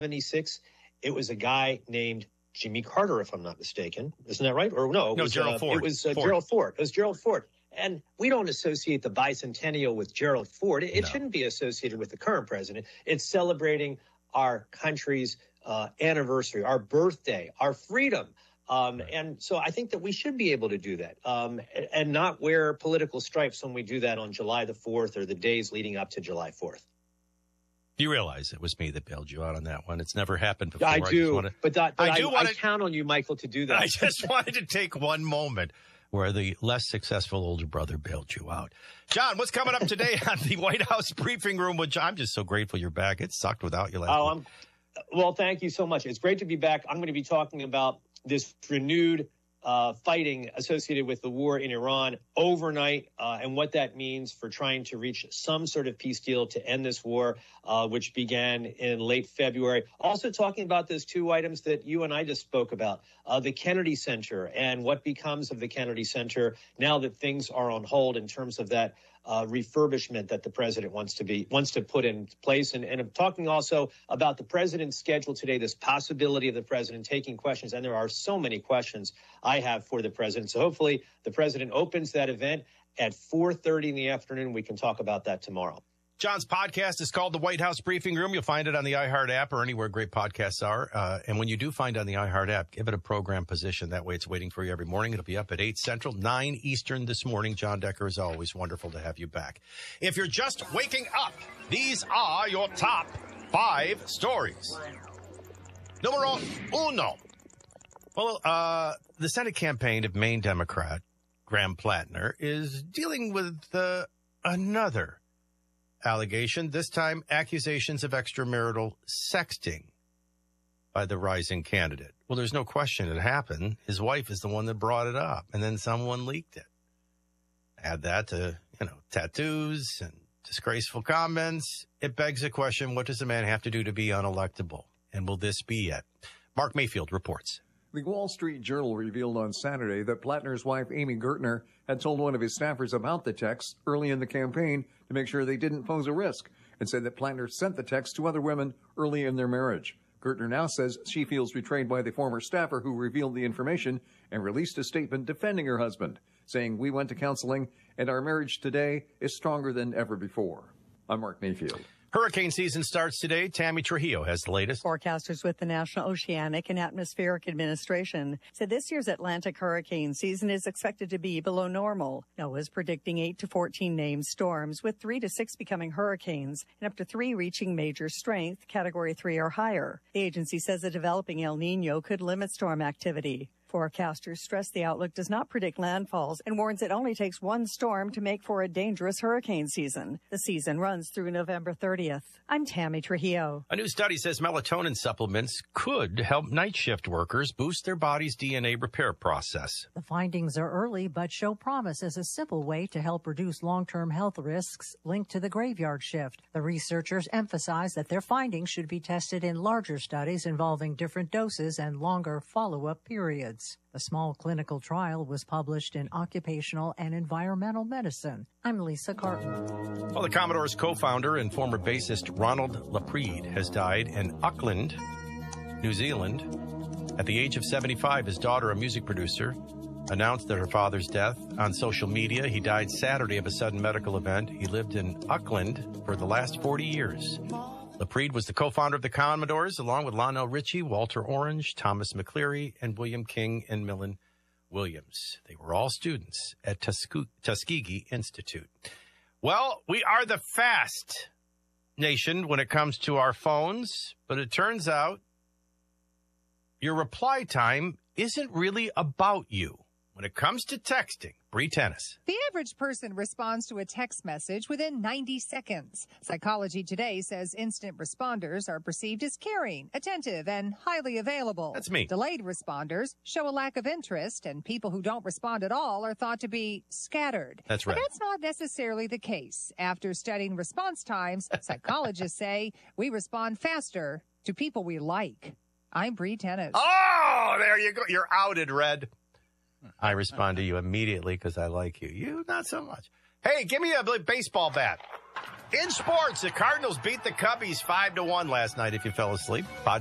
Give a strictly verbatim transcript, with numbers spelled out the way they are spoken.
seventy-six, it was a guy named Jimmy Carter, if I'm not mistaken. Isn't that right? Or no, it no, was, Gerald uh, Ford. It was uh, Ford. Gerald Ford. It was Gerald Ford. And we don't associate the bicentennial with Gerald Ford. It, it No. shouldn't be associated with the current president. It's celebrating our country's uh, anniversary, our birthday, our freedom. Um, Right. And so I think that we should be able to do that um, and, and not wear political stripes when we do that on July the fourth or the days leading up to July fourth. You realize it was me that bailed you out on that one. It's never happened before. I just do, wanna, but, that, but I I, do I, wanna, I count on you, Michael, to do that. I just wanted to take one moment where the less successful older brother bailed you out. John, what's coming up today on the White House briefing room? With John? I'm just so grateful you're back. It sucked without you last Oh, week. I'm, well, thank you so much. It's great to be back. I'm going to be talking about this renewed uh, fighting associated with the war in Iran overnight uh, and what that means for trying to reach some sort of peace deal to end this war, uh, which began in late February. Also talking about those two items that you and I just spoke about, uh, the Kennedy Center and what becomes of the Kennedy Center now that things are on hold in terms of that Uh, refurbishment that the president wants to be wants to put in place. And, and I'm talking also about the president's schedule today, this possibility of the president taking questions. And there are so many questions I have for the president. So hopefully the president opens that event at four thirty in the afternoon. We can talk about that tomorrow. John's podcast is called The White House Briefing Room. You'll find it on the iHeart app or anywhere great podcasts are. Uh, and when you do find it on the iHeart app, give it a program position. That way it's waiting for you every morning. It'll be up at eight Central, nine Eastern this morning. John Decker, is always wonderful to have you back. If you're just waking up, these are your top five stories. Numero uno. Well, uh, the Senate campaign of Maine Democrat Graham Plattner is dealing with uh, another allegation, this time accusations of extramarital sexting by the rising candidate. Well, there's no question it happened. His wife is the one that brought it up, and then someone leaked it. Add that to, you know, tattoos and disgraceful comments. It begs the question, what does a man have to do to be unelectable? And will this be it? Mark Mayfield reports. The Wall Street Journal revealed on Saturday that Plattner's wife, Amy Gertner, had told one of his staffers about the texts early in the campaign to make sure they didn't pose a risk, and said that Plattner sent the text to other women early in their marriage. Gertner now says she feels betrayed by the former staffer who revealed the information and released a statement defending her husband, saying, "We went to counseling, and our marriage today is stronger than ever before." I'm Mark Mayfield. Hurricane season starts today. Tammy Trujillo has the latest. Forecasters with the National Oceanic and Atmospheric Administration said this year's Atlantic hurricane season is expected to be below normal. NOAA is predicting eight to fourteen named storms, with three to six becoming hurricanes and up to three reaching major strength, category three or higher. The agency says a developing El Nino could limit storm activity. Forecasters stress the outlook does not predict landfalls and warns it only takes one storm to make for a dangerous hurricane season. The season runs through November thirtieth. I'm Tammy Trujillo. A new study says melatonin supplements could help night shift workers boost their body's D N A repair process. The findings are early but show promise as a simple way to help reduce long-term health risks linked to the graveyard shift. The researchers emphasize that their findings should be tested in larger studies involving different doses and longer follow-up periods. A small clinical trial was published in Occupational and Environmental Medicine. I'm Lisa Carton. Well, the Commodore's co-founder and former bassist Ronald Laprede has died in Auckland, New Zealand. At the age of seventy-five, his daughter, a music producer, announced that her father's death on social media. He died Saturday of a sudden medical event. He lived in Auckland for the last forty years. Laprede was the co-founder of the Commodores, along with Lionel Richie, Walter Orange, Thomas McCleary, and William King and Millen Williams. They were all students at Tuscu- Tuskegee Institute. Well, we are the fast nation when it comes to our phones, but it turns out your reply time isn't really about you. When it comes to texting, Bree Tennis. The average person responds to a text message within ninety seconds. Psychology Today says instant responders are perceived as caring, attentive, and highly available. That's me. Delayed responders show a lack of interest, and people who don't respond at all are thought to be scattered. That's right. But that's not necessarily the case. After studying response times, psychologists say we respond faster to people we like. I'm Bree Tennis. Oh, there you go. You're outed, Red. I respond to you immediately because I like you. You, not so much. Hey, give me a baseball bat. In sports, the Cardinals beat the Cubbies five to one last night if you fell asleep.